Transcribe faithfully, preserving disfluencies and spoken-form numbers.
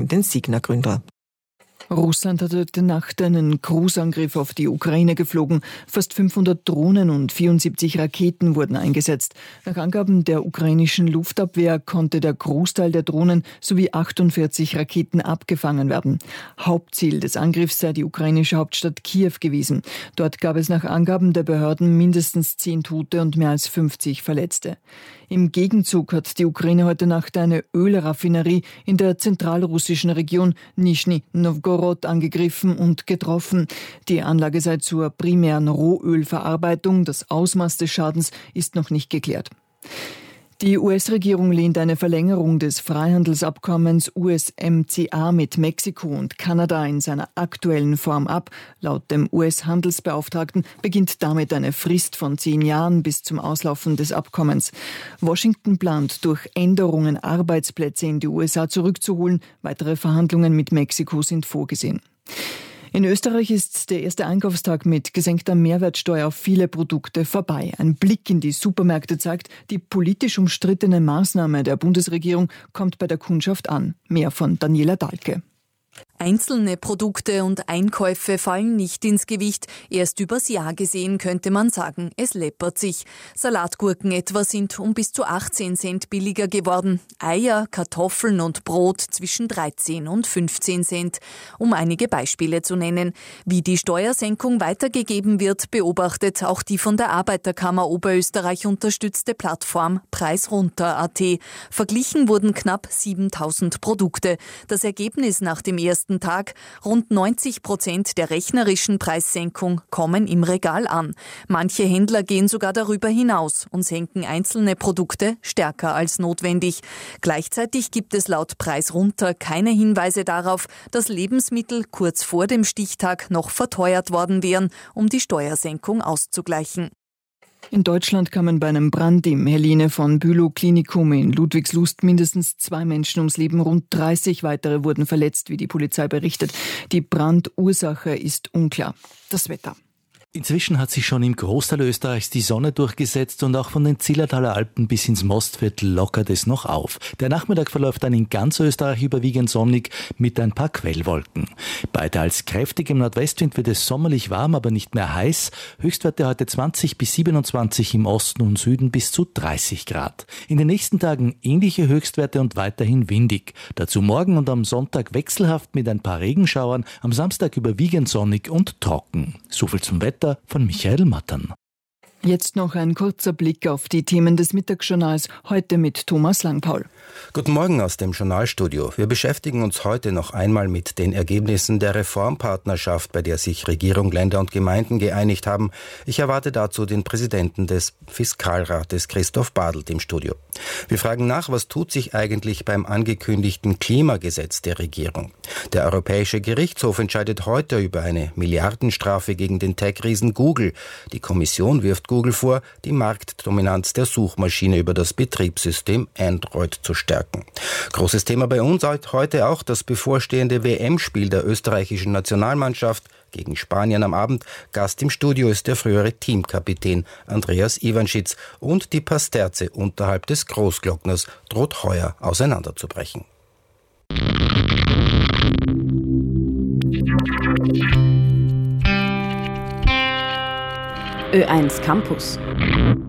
den Signa-Gründer. Russland hat heute Nacht einen Großangriff auf die Ukraine geflogen. Fast fünfhundert Drohnen und vierundsiebzig Raketen wurden eingesetzt. Nach Angaben der ukrainischen Luftabwehr konnte der Großteil der Drohnen sowie achtundvierzig Raketen abgefangen werden. Hauptziel des Angriffs sei die ukrainische Hauptstadt Kiew gewesen. Dort gab es nach Angaben der Behörden mindestens zehn Tote und mehr als fünfzig Verletzte. Im Gegenzug hat die Ukraine heute Nacht eine Ölraffinerie in der zentralrussischen Region Nischni Nowgorod angegriffen und getroffen. Die Anlage sei zur primären Rohölverarbeitung. Das Ausmaß des Schadens ist noch nicht geklärt. Die U S-Regierung lehnt eine Verlängerung des Freihandelsabkommens U S M C A mit Mexiko und Kanada in seiner aktuellen Form ab. Laut dem U S-Handelsbeauftragten beginnt damit eine Frist von zehn Jahren bis zum Auslaufen des Abkommens. Washington plant, durch Änderungen Arbeitsplätze in die U S A zurückzuholen. Weitere Verhandlungen mit Mexiko sind vorgesehen. In Österreich ist der erste Einkaufstag mit gesenkter Mehrwertsteuer auf viele Produkte vorbei. Ein Blick in die Supermärkte zeigt, die politisch umstrittene Maßnahme der Bundesregierung kommt bei der Kundschaft an. Mehr von Daniela Dahlke. Einzelne Produkte und Einkäufe fallen nicht ins Gewicht. Erst übers Jahr gesehen könnte man sagen, es läppert sich. Salatgurken etwa sind um bis zu achtzehn Cent billiger geworden. Eier, Kartoffeln und Brot zwischen dreizehn und fünfzehn Cent. Um einige Beispiele zu nennen. Wie die Steuersenkung weitergegeben wird, beobachtet auch die von der Arbeiterkammer Oberösterreich unterstützte Plattform Preisrunter punkt a t. Verglichen wurden knapp siebentausend Produkte. Das Ergebnis nach dem ersten Tag: rund neunzig Prozent der rechnerischen Preissenkung kommen im Regal an. Manche Händler gehen sogar darüber hinaus und senken einzelne Produkte stärker als notwendig. Gleichzeitig gibt es laut Preisrunter keine Hinweise darauf, dass Lebensmittel kurz vor dem Stichtag noch verteuert worden wären, um die Steuersenkung auszugleichen. In Deutschland kamen bei einem Brand im Helene von Bülow Klinikum in Ludwigslust mindestens zwei Menschen ums Leben. Rund dreißig weitere wurden verletzt, wie die Polizei berichtet. Die Brandursache ist unklar. Das Wetter. Inzwischen hat sich schon im Großteil Österreichs die Sonne durchgesetzt und auch von den Zillertaler Alpen bis ins Mostviertel lockert es noch auf. Der Nachmittag verläuft dann in ganz Österreich überwiegend sonnig mit ein paar Quellwolken. Bei teils kräftigem Nordwestwind wird es sommerlich warm, aber nicht mehr heiß. Höchstwerte heute zwanzig bis siebenundzwanzig, im Osten und Süden bis zu dreißig Grad. In den nächsten Tagen ähnliche Höchstwerte und weiterhin windig. Dazu morgen und am Sonntag wechselhaft mit ein paar Regenschauern, am Samstag überwiegend sonnig und trocken. Soviel zum Wetter von Michael Mattern. Jetzt noch ein kurzer Blick auf die Themen des Mittagsjournals, heute mit Thomas Langpaul. Guten Morgen aus dem Journalstudio. Wir beschäftigen uns heute noch einmal mit den Ergebnissen der Reformpartnerschaft, bei der sich Regierung, Länder und Gemeinden geeinigt haben. Ich erwarte dazu den Präsidenten des Fiskalrates, Christoph Badelt, im Studio. Wir fragen nach, was tut sich eigentlich beim angekündigten Klimagesetz der Regierung? Der Europäische Gerichtshof entscheidet heute über eine Milliardenstrafe gegen den Tech-Riesen Google. Die Kommission wirft Google vor, die Marktdominanz der Suchmaschine über das Betriebssystem Android zu stärken. Großes Thema bei uns heute auch das bevorstehende W M-Spiel der österreichischen Nationalmannschaft gegen Spanien am Abend. Gast im Studio ist der frühere Teamkapitän Andreas Iwanschitz. Und die Pasterze unterhalb des Großglockners droht heuer auseinanderzubrechen. Ö eins Campus.